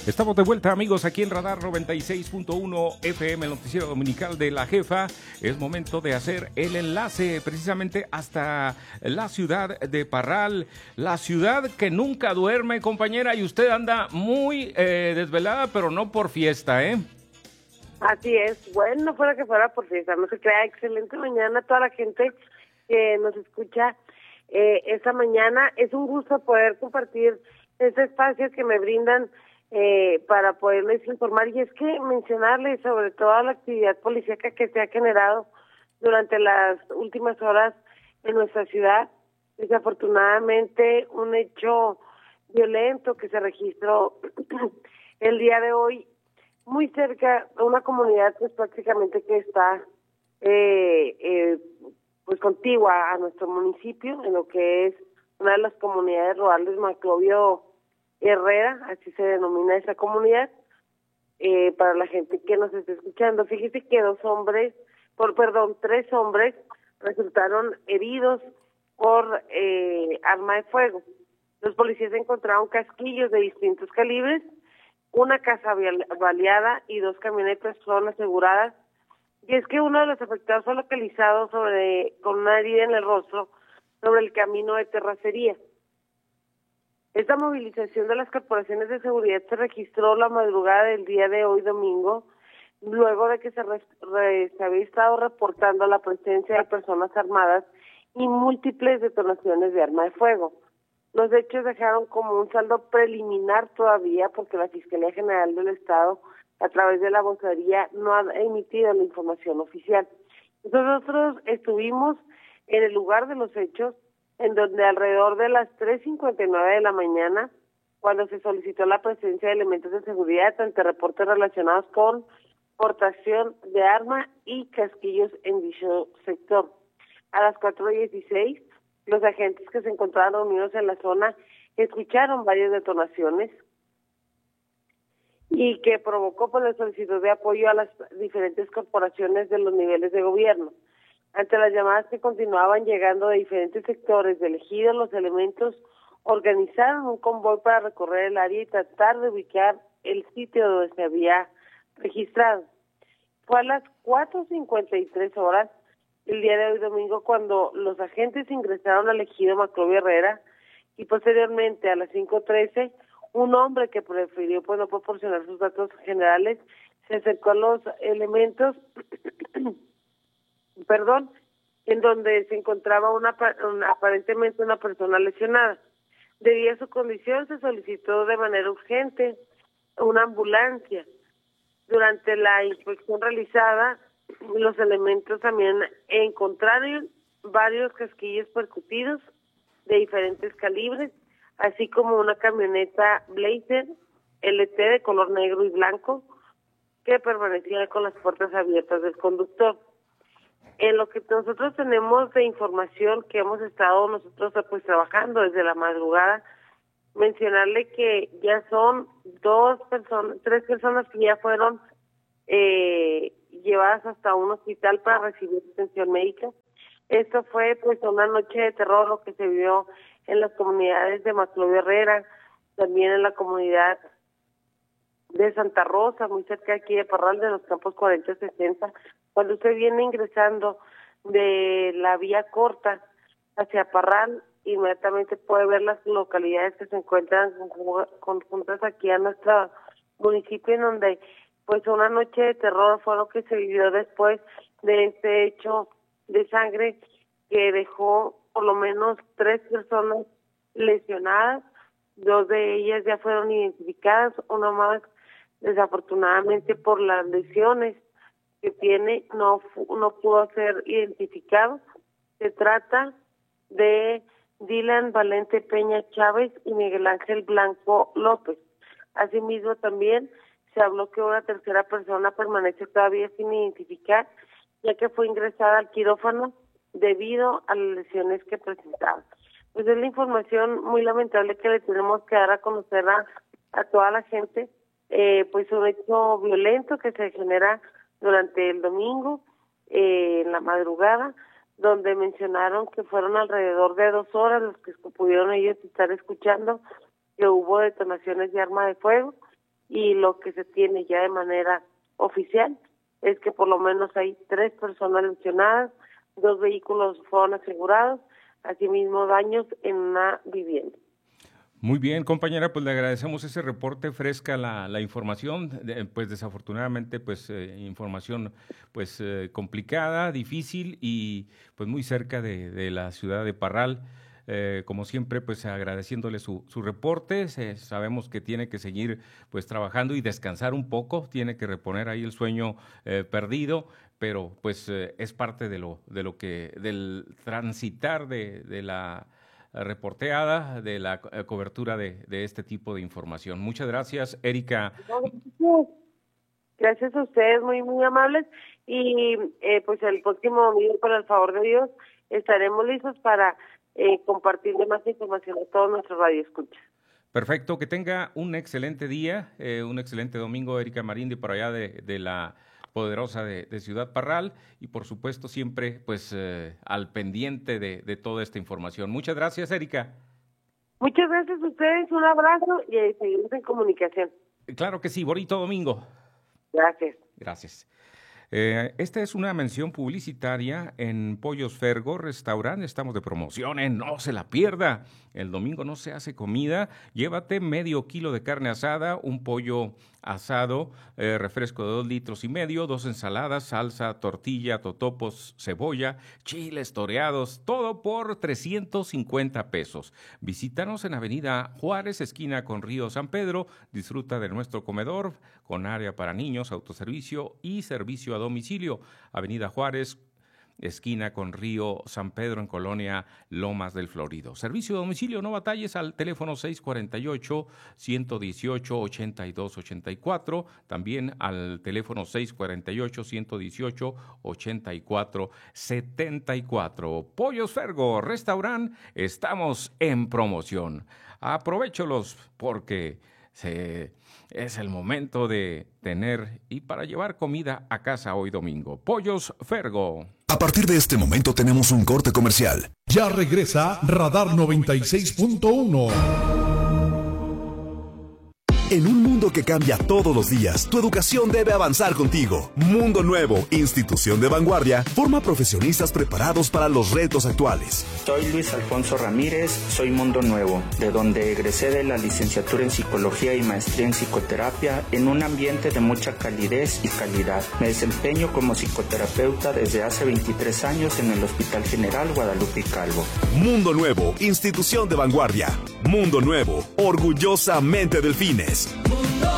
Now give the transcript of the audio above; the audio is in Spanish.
Estamos de vuelta, amigos, aquí en Radar 96.1 FM, el noticiero dominical de La Jefa. Es momento de hacer el enlace precisamente hasta la ciudad de Parral, la ciudad que nunca duerme, compañera, y usted anda muy desvelada, pero no por fiesta, ¿eh? Así es, bueno, no fuera que fuera por fiesta, no se crea. Excelente mañana a toda la gente que nos escucha esta mañana. Es un gusto poder compartir este espacio que me brindan para poderles informar, y es que mencionarles sobre toda la actividad policíaca que se ha generado durante las últimas horas en nuestra ciudad. Desafortunadamente, un hecho violento que se registró el día de hoy muy cerca de una comunidad pues prácticamente que está pues contigua a nuestro municipio, en lo que es una de las comunidades rurales Maclovio Herrera, así se denomina esa comunidad. Para la gente que nos está escuchando, fíjese que tres hombres resultaron heridos por arma de fuego. Los policías encontraron casquillos de distintos calibres, una casa baleada y 2 camionetas fueron aseguradas. Y es que uno de los afectados fue localizado con una herida en el rostro sobre el camino de terracería. Esta movilización de las corporaciones de seguridad se registró la madrugada del día de hoy, domingo, luego de que se había estado reportando la presencia de personas armadas y múltiples detonaciones de arma de fuego. Los hechos dejaron como un saldo preliminar todavía, porque la Fiscalía General del Estado, a través de la vocería, no ha emitido la información oficial. Nosotros estuvimos en el lugar de los hechos, en donde alrededor de las 3:59 de la mañana, cuando se solicitó la presencia de elementos de seguridad ante reportes relacionados con portación de arma y casquillos en dicho sector. A las 4:16, los agentes que se encontraban reunidos en la zona escucharon varias detonaciones y que provocó por la solicitud de apoyo a las diferentes corporaciones de los niveles de gobierno. Ante las llamadas que continuaban llegando de diferentes sectores del ejido, los elementos organizaron un convoy para recorrer el área y tratar de ubicar el sitio donde se había registrado. Fue a las 4:53 horas el día de hoy, domingo, cuando los agentes ingresaron al ejido Maclovio Herrera, y posteriormente a las 5:13, un hombre que prefirió no proporcionar sus datos generales se acercó a los elementos en donde se encontraba aparentemente una persona lesionada. Debido a su condición, se solicitó de manera urgente una ambulancia. Durante la inspección realizada, los elementos también encontraron varios casquillos percutidos de diferentes calibres, así como una camioneta Blazer LT de color negro y blanco que permanecía con las puertas abiertas del conductor. En lo que nosotros tenemos de información que hemos estado nosotros pues trabajando desde la madrugada, mencionarle que ya son 3 personas que ya fueron llevadas hasta un hospital para recibir atención médica. Esto fue pues una noche de terror lo que se vio en las comunidades de Maclovio Herrera, también en la comunidad de Santa Rosa, muy cerca aquí de Parral, de los campos 40-60. Cuando usted viene ingresando de la vía corta hacia Parral, inmediatamente puede ver las localidades que se encuentran conjuntas aquí a nuestro municipio, en donde pues una noche de terror fue lo que se vivió después de este hecho de sangre que dejó por lo menos 3 personas lesionadas. 2 de ellas ya fueron identificadas, una más desafortunadamente por las lesiones que tiene no pudo ser identificado. Se trata de Dylan Valente Peña Chávez y Miguel Ángel Blanco López. Asimismo, también se habló que una tercera persona permanece todavía sin identificar, ya que fue ingresada al quirófano debido a las lesiones que presentaba. Pues es la información muy lamentable que le tenemos que dar a conocer a toda la gente, pues un hecho violento que se genera durante el domingo, en la madrugada, donde mencionaron que fueron alrededor de 2 horas los que pudieron ellos estar escuchando que hubo detonaciones de arma de fuego, y lo que se tiene ya de manera oficial es que por lo menos hay 3 personas lesionadas, 2 vehículos fueron asegurados, asimismo daños en una vivienda. Muy bien, compañera, pues le agradecemos ese reporte, fresca la información, pues desafortunadamente pues información pues complicada, difícil y pues muy cerca de la ciudad de Parral. Como siempre, pues agradeciéndole su reporte. Sabemos que tiene que seguir pues trabajando y descansar un poco, tiene que reponer ahí el sueño perdido, pero pues es parte del transitar de la reporteada, de la cobertura de este tipo de información. Muchas gracias, Erika. Gracias a ustedes, muy muy amables, y pues el próximo domingo, con el favor de Dios, estaremos listos para compartirle más información a todos nuestros radioescuchas. Perfecto, que tenga un excelente día, un excelente domingo, Erika Marín, de por allá de la poderosa de Ciudad Parral, y por supuesto siempre pues al pendiente de toda esta información. Muchas gracias, Erika. Muchas gracias a ustedes, un abrazo y seguimos en comunicación. Claro que sí, bonito domingo. Gracias. Gracias. Esta es una mención publicitaria en Pollos Fergo, restaurante, estamos de promociones, no se la pierda. El domingo no se hace comida, llévate medio kilo de carne asada, un pollo asado, refresco de 2,5 litros, 2 ensaladas, salsa, tortilla, totopos, cebolla, chiles toreados, todo por 350 pesos. Visítanos en Avenida Juárez, esquina con Río San Pedro, disfruta de nuestro comedor con área para niños, autoservicio y servicio a domicilio. Avenida Juárez, esquina con Río San Pedro, en Colonia Lomas del Florido. Servicio a domicilio, no batalles, al teléfono 648-118-8284, también al teléfono 648-118-8474. Pollos Fergo, restaurante, estamos en promoción. Aprovécholos porque es el momento de tener y para llevar comida a casa hoy domingo. Pollos Fergo. A partir de este momento tenemos un corte comercial. Ya regresa Radar 96.1. En un mundo que cambia todos los días, tu educación debe avanzar contigo. Mundo Nuevo, institución de vanguardia, forma profesionistas preparados para los retos actuales. Soy Luis Alfonso Ramírez, soy Mundo Nuevo, de donde egresé de la licenciatura en Psicología y maestría en Psicoterapia en un ambiente de mucha calidez y calidad. Me desempeño como psicoterapeuta desde hace 23 años en el Hospital General Guadalupe y Calvo. Mundo Nuevo, institución de vanguardia. Mundo Nuevo, orgullosamente Delfines.